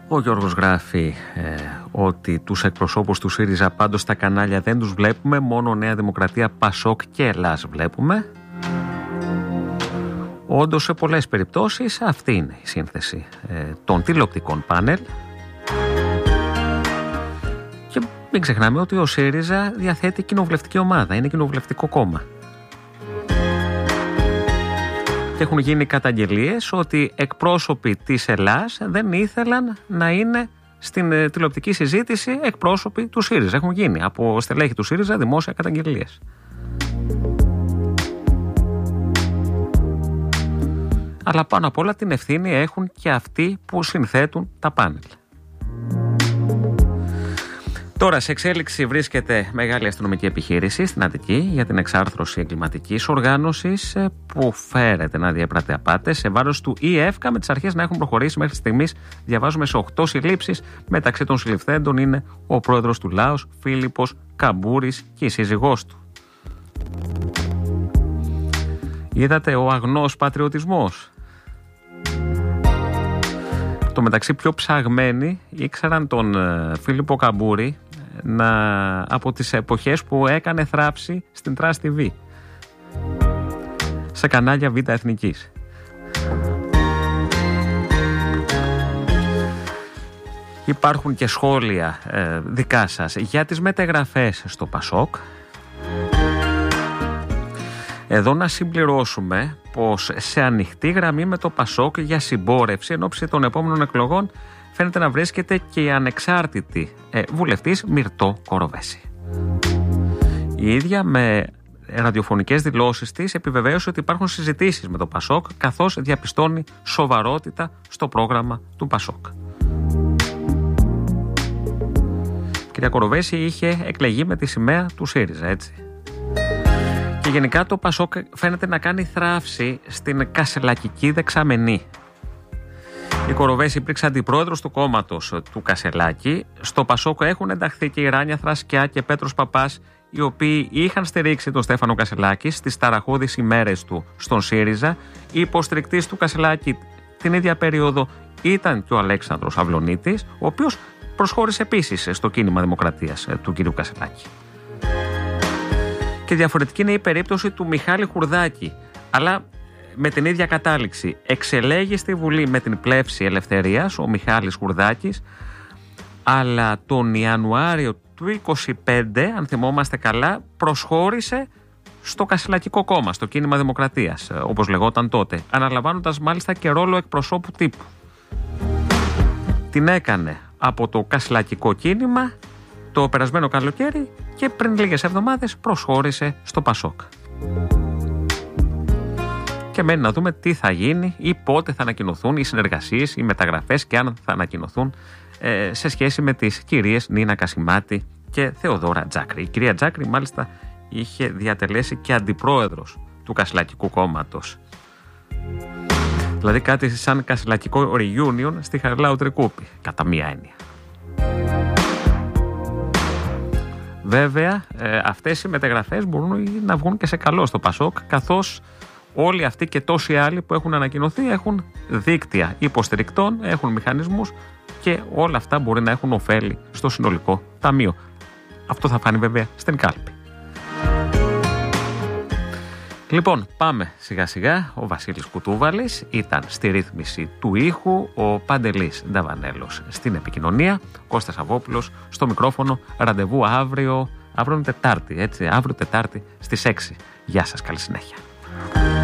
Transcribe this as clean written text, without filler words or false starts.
Ο Γιώργος γράφει ότι τους εκπροσώπους του ΣΥΡΙΖΑ πάντως στα κανάλια δεν τους βλέπουμε, μόνο Νέα Δημοκρατία, ΠΑΣΟΚ και Ελλάς βλέπουμε. Όντως σε πολλές περιπτώσεις αυτή είναι η σύνθεση των τηλεοπτικών πάνελ. Και μην ξεχνάμε ότι ο ΣΥΡΙΖΑ διαθέτει κοινοβουλευτική ομάδα, είναι κοινοβουλευτικό κόμμα. Και έχουν γίνει καταγγελίες ότι εκπρόσωποι της Ελλάς δεν ήθελαν να είναι στην τηλεοπτική συζήτηση εκπρόσωποι του ΣΥΡΙΖΑ. Έχουν γίνει από στελέχη του ΣΥΡΙΖΑ δημόσια καταγγελίες. Αλλά πάνω απ' όλα την ευθύνη έχουν και αυτοί που συνθέτουν τα πάνελ. Τώρα σε εξέλιξη βρίσκεται μεγάλη αστυνομική επιχείρηση στην Αττική για την εξάρθρωση εγκληματικής οργάνωσης που φέρεται να διέπρατε απάτες σε βάρος του ΙΕΦΚΑ, με τις αρχές να έχουν προχωρήσει μέχρι στιγμής. Διαβάζουμε σε 8 συλλήψεις. Μεταξύ των συλληφθέντων είναι ο πρόεδρος του ΛΑΟΣ, Φίλιππος Καμπούρης, και η σύζυγός του. Είδατε ο αγνός πατριωτισμός. Το μεταξύ πιο ψαγμένοι ήξεραν τον Φίλιππο Καμπούρη από τις εποχές που έκανε θράψη στην Trust TV σε κανάλια Β' Εθνικής. Υπάρχουν και σχόλια δικά σας για τις μεταγραφές στο ΠΑΣΟΚ. Εδώ να συμπληρώσουμε πως σε ανοιχτή γραμμή με το ΠΑΣΟΚ για συμπόρευση εν ώψη των επόμενων εκλογών φαίνεται να βρίσκεται και η ανεξάρτητη βουλευτής Μυρτώ Κοροβέση. Η ίδια με ραδιοφωνικές δηλώσεις της επιβεβαίωσε ότι υπάρχουν συζητήσεις με το ΠΑΣΟΚ, καθώς διαπιστώνει σοβαρότητα στο πρόγραμμα του ΠΑΣΟΚ. Η κυρία Κοροβέση είχε εκλεγεί με τη σημαία του ΣΥΡΙΖΑ, έτσι. Και γενικά το ΠΑΣΟΚ φαίνεται να κάνει θράψη στην κασελακική δεξαμενή. Η Κοροβέση υπήρξε αντιπρόεδρος του κόμματος του Κασελάκη. Στο ΠΑΣΟΚ έχουν ενταχθεί και η Ράνια Θρασκιά και Πέτρος Παπάς, οι οποίοι είχαν στηρίξει τον Στέφανο Κασελάκη στις ταραχώδεις ημέρες του στον ΣΥΡΙΖΑ. Η υποστηρικτής του Κασελάκη την ίδια περίοδο ήταν και ο Αλέξανδρος Αυλωνίτης, ο οποίος προσχώρησε επίσης στο κίνημα Δημοκρατίας του κ. Κασελάκη. Και διαφορετική είναι η περίπτωση του Μιχάλη Χουρδάκη, αλλά με την ίδια κατάληξη. Εξελέγει στη Βουλή με την πλεύση ελευθερίας ο Μιχάλης Χουρδάκης, αλλά τον Ιανουάριο του 25, αν θυμόμαστε καλά, προσχώρησε στο Κασελακικό κόμμα, στο κίνημα Δημοκρατίας, όπως λεγόταν τότε, αναλαμβάνοντας μάλιστα και ρόλο εκπροσώπου τύπου. Την έκανε από το Κασελακικό κίνημα το περασμένο καλοκαίρι και πριν λίγες εβδομάδες προσχώρησε στο ΠΑΣΟΚ. Και μένει να δούμε τι θα γίνει ή πότε θα ανακοινωθούν οι συνεργασίες, οι μεταγραφές, και αν θα ανακοινωθούν σε σχέση με τις κυρίες Νίνα Κασιμάτη και Θεοδόρα Τζάκρη. Η κυρία Τζάκρη μάλιστα είχε διατελέσει και αντιπρόεδρος του Κασελακικού κόμματος. Δηλαδή κάτι σαν Κασελακικό reunion στη Χαριλάου Τρικούπη, κατά μία έννοια. Βέβαια, αυτές οι μεταγραφές μπορούν να βγουν και σε καλό στο ΠΑΣΟΚ, καθώς όλοι αυτοί και τόσοι άλλοι που έχουν ανακοινωθεί έχουν δίκτυα υποστηρικτών, έχουν μηχανισμούς και όλα αυτά μπορεί να έχουν ωφέλη στο συνολικό ταμείο. Αυτό θα φανεί βέβαια στην κάλπη. Λοιπόν, πάμε σιγά σιγά. Ο Βασίλης Κουτούβαλης ήταν στη ρύθμιση του ήχου, ο Παντελής Νταβανέλος στην επικοινωνία, Κώστας Αβόπουλος στο μικρόφωνο. Ραντεβού αύριο είναι Τετάρτη, έτσι, αύριο Τετάρτη στις 6. Γεια σας, καλή συνέχεια.